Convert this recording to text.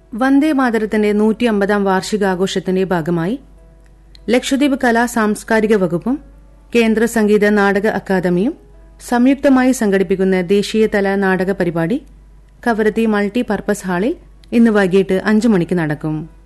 വന്ദേമാതരത്തിന്റെ 150-ാം വാർഷികാഘോഷത്തിന്റെ ഭാഗമായി ലക്ഷദ്വീപ് കലാ സാംസ്കാരിക വകുപ്പും കേന്ദ്ര സംഗീത നാടക അക്കാദമിയും സംയുക്തമായി സംഘടിപ്പിക്കുന്ന ദേശീയതല നാടക പരിപാടി കവരത്തി മൾട്ടി പർപ്പസ് ഹാളിൽ ഇന്ന് വൈകിട്ട് 5 മണിക്ക് നടക്കും.